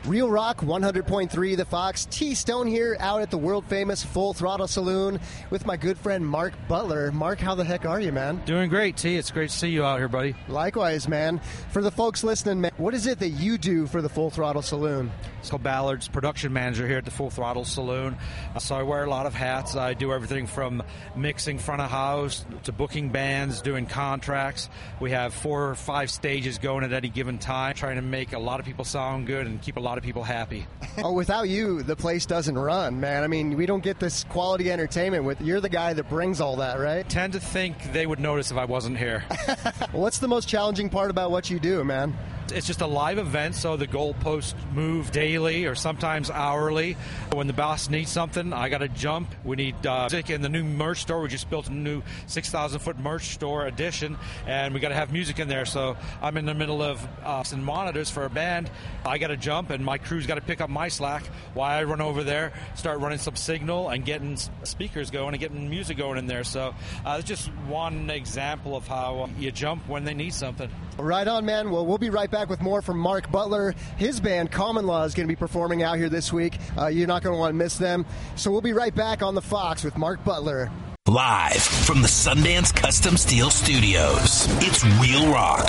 Real Rock 100.3 The Fox. T-Stone here out at the world-famous Full Throttle Saloon with my good friend Mark Butler. Mark, how the heck are you, man? Doing great, T. It's great to see you out here, buddy. Likewise, man. For the folks listening, man, what is it that you do for the Full Throttle Saloon? So Ballard's production manager here at the Full Throttle Saloon. So I wear a lot of hats. I do everything from mixing front of house to booking bands, doing contracts. We have 4 or 5 stages going at any given time, trying to make a lot of people sound good and keep a lot of people happy. Oh, without you, the place doesn't run, man. I mean, we don't get this quality entertainment. You're the guy that brings all that, right? Tend to think they would notice if I wasn't here. What's the most challenging part about what you do, man? It's just a live event, so the goalposts move daily or sometimes hourly. When the boss needs something, I got to jump. We need music in the new merch store. We just built a new 6,000-foot merch store addition, and we got to have music in there. So I'm in the middle of some monitors for a band. I got to jump, and my crew's got to pick up my slack while I run over there, start running some signal and getting speakers going and getting music going in there. So it's just one example of how you jump when they need something. Right on, man. Well, we'll be right back with more from Mark Butler. His band, Common Law, is going to be performing out here this week. You're not going to want to miss them. So we'll be right back on The Fox with Mark Butler. Live from the Sundance Custom Steel Studios, it's Real Rock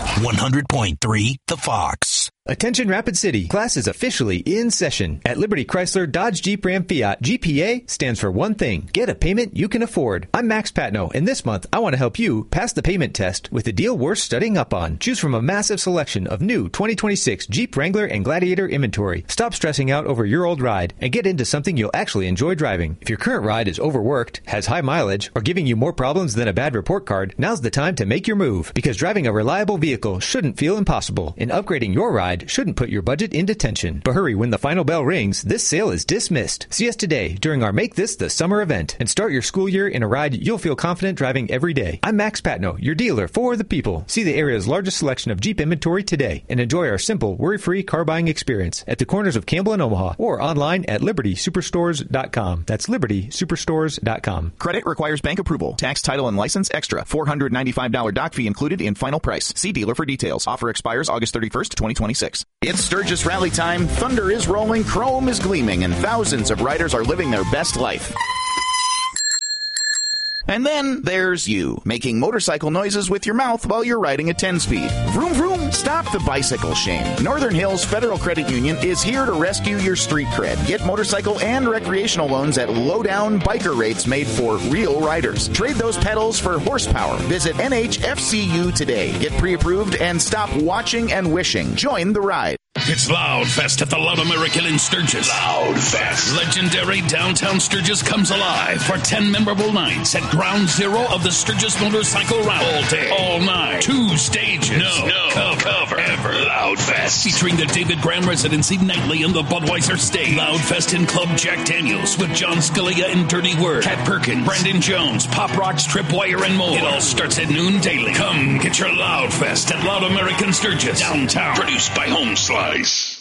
100.3 The Fox. Attention Rapid City, class is officially in session. At Liberty Chrysler Dodge Jeep Ram Fiat, GPA stands for one thing: get a payment you can afford. I'm Max Patno, and this month I want to help you pass the payment test with a deal worth studying up on. Choose from a massive selection of new 2026 Jeep Wrangler and Gladiator inventory. Stop stressing out over your old ride and get into something you'll actually enjoy driving. If your current ride is overworked, has high mileage, or giving you more problems than a bad report card, now's the time to make your move, because driving a reliable vehicle shouldn't feel impossible, and upgrading your ride shouldn't put your budget into tension. But hurry, when the final bell rings, this sale is dismissed. See us today during our Make This the Summer event and start your school year in a ride you'll feel confident driving every day. I'm Max Patno, your dealer for the people. See the area's largest selection of Jeep inventory today and enjoy our simple, worry-free car buying experience at the corners of Campbell and Omaha or online at libertysuperstores.com. That's libertysuperstores.com. Credit requires bank approval. Tax, title, and license extra. $495 doc fee included in final price. See dealer for details. Offer expires August 31st, 2026. It's Sturgis Rally time. Thunder is rolling, chrome is gleaming, and thousands of riders are living their best life. And then there's you, making motorcycle noises with your mouth while you're riding at 10-speed. Vroom, vroom, stop the bicycle shame. Northern Hills Federal Credit Union is here to rescue your street cred. Get motorcycle and recreational loans at low-down biker rates made for real riders. Trade those pedals for horsepower. Visit NHFCU today. Get pre-approved and stop watching and wishing. Join the ride. It's Loud Fest at the Loud American in Sturgis. Loud Fest. Legendary downtown Sturgis comes alive for 10 memorable nights at Ground Zero of the Sturgis Motorcycle Rally. All day, all night, 2 stages. No cover ever. Loud Fest. Featuring the David Graham Residency nightly and the Budweiser stage. Loud Fest in Club Jack Daniels with John Scalia and Dirty Word. Cat Perkins, Brandon Jones, Pop Rocks, Tripwire, and more. It all starts at noon daily. Come get your Loud Fest at Loud American Sturgis. Downtown. Produced by Home Slice.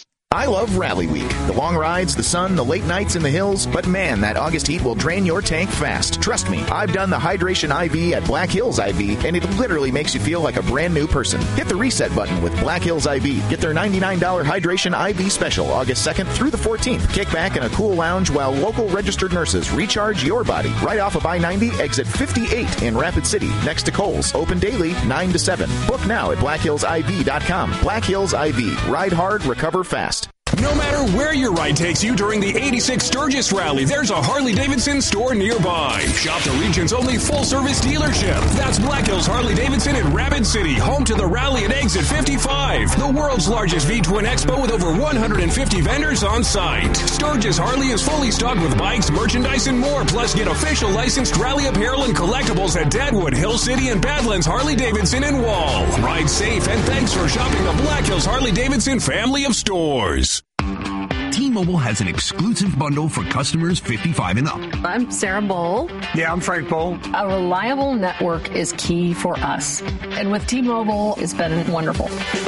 I love Rally Week. The long rides, the sun, the late nights in the hills. But man, that August heat will drain your tank fast. Trust me, I've done the Hydration IV at Black Hills IV, and it literally makes you feel like a brand new person. Hit the reset button with Black Hills IV. Get their $99 Hydration IV special August 2nd through the 14th. Kick back in a cool lounge while local registered nurses recharge your body. Right off of I-90, exit 58 in Rapid City, next to Kohl's. Open daily, 9 to 7. Book now at blackhillsiv.com. Black Hills IV. Ride hard, recover fast. No matter where your ride takes you during the 86 Sturgis Rally, there's a Harley-Davidson store nearby. Shop the region's only full-service dealership. That's Black Hills Harley-Davidson in Rapid City, home to the rally at Exit 55. The world's largest V-Twin Expo with over 150 vendors on site. Sturgis Harley is fully stocked with bikes, merchandise, and more. Plus, get official licensed rally apparel and collectibles at Deadwood, Hill City, and Badlands Harley-Davidson in Wall. Ride safe, and thanks for shopping the Black Hills Harley-Davidson family of stores. T-Mobile has an exclusive bundle for customers 55 and up. I'm Sarah Bowl. Yeah, I'm Frank Bowl. A reliable network is key for us. And with T-Mobile, it's been wonderful.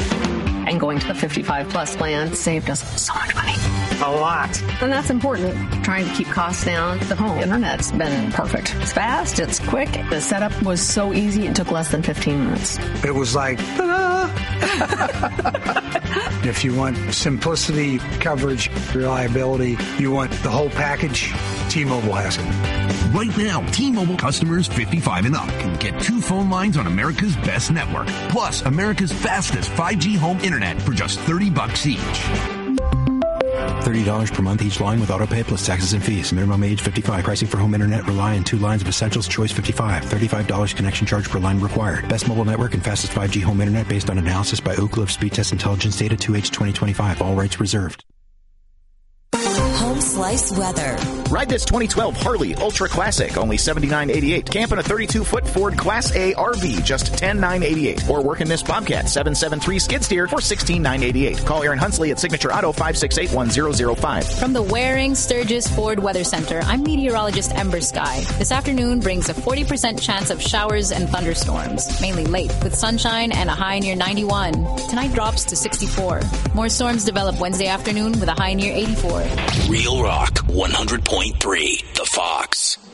And going to the 55 plus plan saved us so much money. A lot. And that's important. Trying to keep costs down. The home internet's been perfect. It's fast. It's quick. The setup was so easy. It took less than 15 minutes. It was like, ta-da! If you want simplicity, coverage, reliability, you want the whole package, T-Mobile has it. Right now, T-Mobile customers 55 and up can get 2 phone lines on America's best network, plus America's fastest 5G home internet for just $30 each. $30 per month each line with autopay plus taxes and fees. Minimum age 55. Pricing for home internet rely on 2 lines of Essentials. Choice 55. $35 connection charge per line required. Best mobile network and fastest 5G home internet based on analysis by Ookla of Speed Test Intelligence data 2H 2025. All rights reserved. Home Slice weather. Ride this 2012 Harley Ultra Classic, only $79.88. Camp in a 32-foot Ford Class A RV, just $10,988. Or work in this Bobcat 773 skid steer for $16,988. Call Aaron Hunsley at Signature Auto 568-1005. From the Waring Sturgis Ford Weather Center, I'm meteorologist Ember Sky. This afternoon brings a 40% chance of showers and thunderstorms, mainly late, with sunshine and a high near 91. Tonight drops to 64. More storms develop Wednesday afternoon with a high near 84. Real Rock 100.3, The Fox.